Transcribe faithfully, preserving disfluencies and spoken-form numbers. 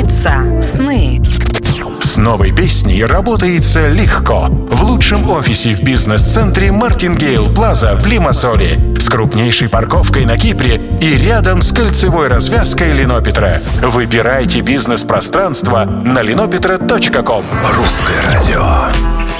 снится сны. С новой песней работается легко. В лучшем офисе в бизнес-центре Мартингейл Плаза в Лимассоле, с крупнейшей парковкой на Кипре и рядом с кольцевой развязкой Линопетра. Выбирайте бизнес-пространство на линопетра точка ком. Русское радио.